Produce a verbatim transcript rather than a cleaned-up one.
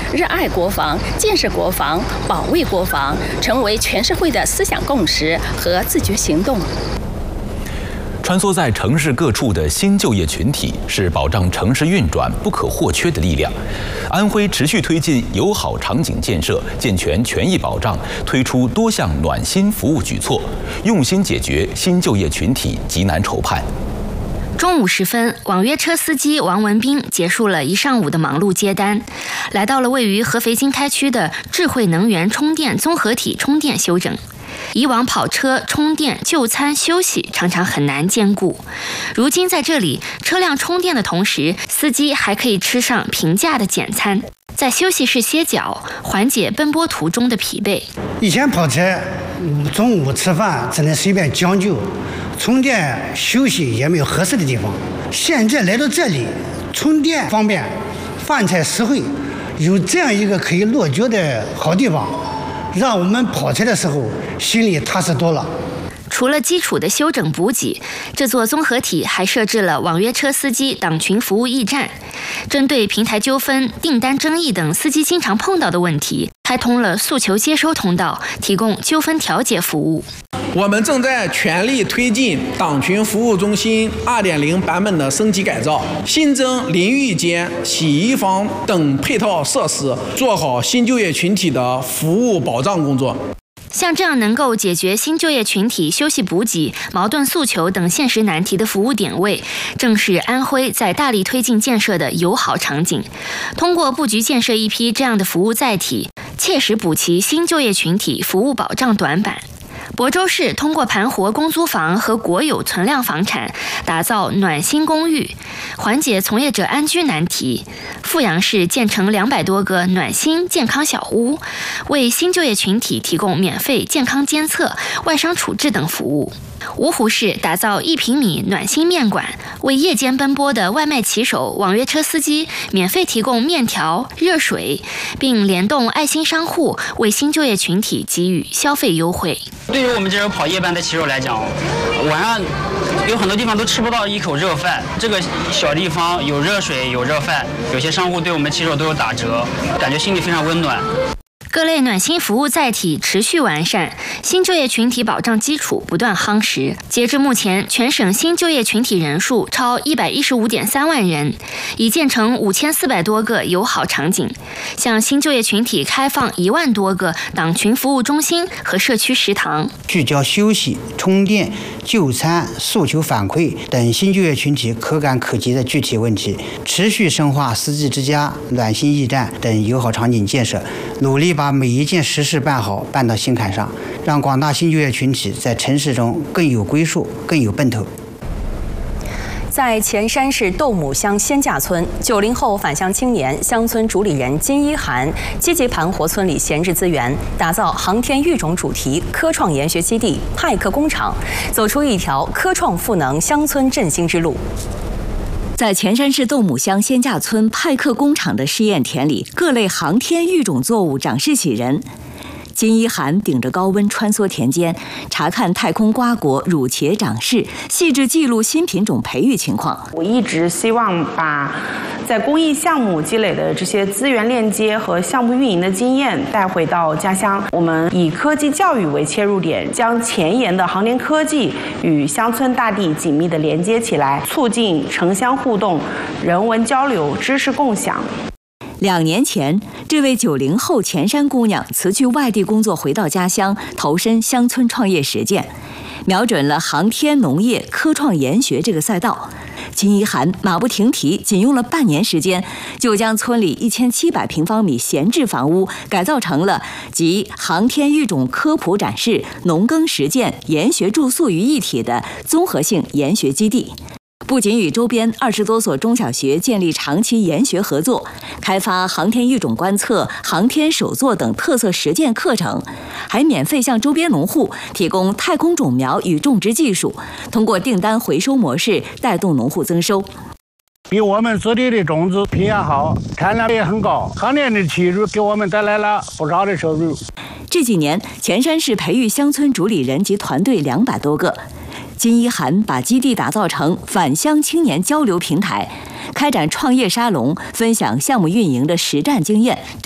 热爱国防、建设国防、保卫国防，成为全社会的思想共识和自觉行动。 穿梭在城市各处的新就业群体是保障城市运转不可或缺的力量。安徽持续推进友好场景建设，健全权益保障，推出多项暖心服务举措，用心解决新就业群体急难愁盼。 中午时分，网约车司机王文斌结束了一上午的忙碌接单，来到了位于合肥经开区的智慧能源充电综合体充电休整。以往跑车、充电、就餐、休息常常很难兼顾，如今在这里，车辆充电的同时，司机还可以吃上平价的简餐，在休息室歇脚，缓解奔波途中的疲惫。 以前跑车，中午吃饭只能随便将就，充电休息也没有合适的地方。现在来到这里，充电方便，饭菜实惠，有这样一个可以落脚的好地方，让我们跑车的时候心里踏实多了。 除了基础的休整补给，这座综合体还设置了网约车司机党群服务驿站，针对平台纠纷、订单争议等司机经常碰到的问题，开通了诉求接收通道，提供纠纷调解服务。 我们正在全力推进党群服务中心 二点零 版本的升级改造，新增淋浴间、洗衣房等配套设施，做好新就业群体的服务保障工作。 像这样能够解决新就业群体休息补给、矛盾诉求等现实难题的服务点位，正是安徽在大力推进建设的友好场景。通过布局建设一批这样的服务载体，切实补齐新就业群体服务保障短板。亳州市通过盘活公租房和国有存量房产，打造暖心公寓，缓解从业者安居难题。富阳市建成两百多个暖心健康小屋，为新就业群体提供免费健康监测、外伤处置等服务。芜湖市打造一平米暖心面馆，为夜间奔波的外卖骑手、网约车司机免费提供面条、热水，并联动爱心商户为新就业群体给予消费优惠。 对于我们这种跑夜班的骑手来讲，晚上有很多地方都吃不到一口热饭，这个小地方有热水有热饭，有些商户对我们骑手都有打折，感觉心里非常温暖。 各类暖心服务载体持续完善，新就业群体保障基础不断夯实。截至目前，全省新就业群体人数超一百一十五点三万人，已建成五千四百多个友好场景，向新就业群体开放一万多个党群服务中心和社区食堂， 聚焦休息、充电、就餐、诉求反馈等新就业群体可感可及的具体问题，持续深化司机之家、暖心驿站等友好场景建设，努力把每一件实事办好，办到心坎上，让广大新就业群体在城市中更有归属，更有奔头。 在潜山市斗母乡仙架村，九零后返乡青年乡村主理人金一涵积极盘活村里闲置资源，打造航天育种主题科创研学基地派克工厂，走出一条科创赋能乡村振兴之路。 在潜山市斗母乡仙架村派克工厂的试验田里，各类航天育种作物长势喜人。金一涵顶着高温穿梭田间，查看太空瓜果、乳茄长势，细致记录新品种培育情况。 我一直希望把在公益项目积累的这些资源链接和项目运营的经验带回到家乡。我们以科技教育为切入点，将前沿的航天科技与乡村大地紧密地连接起来，促进城乡互动、人文交流、知识共享。 两年前，这位九零后潜山姑娘辞去外地工作，回到家乡，投身乡村创业实践，瞄准了航天、农业、科创研学这个赛道。金一涵马不停蹄，仅用了半年时间，就将村里一千七百平方米闲置房屋改造成了集航天育种科普展示、农耕实践、研学住宿于一体的综合性研学基地。不仅与周边二十多所中小学建立长期研学合作，开发航天育种观测、航天手作等特色实践课程，还免费向周边农户提供太空种苗与种植技术，通过订单回收模式带动农户增收。 比我们自己的种子品相好，产量也很高，航天的技术给我们带来了不少的收入。 这几年，潜山市培育乡村主理人及团队两百多个。金一涵把基地打造成返乡青年交流平台，开展创业沙龙，分享项目运营的实战经验，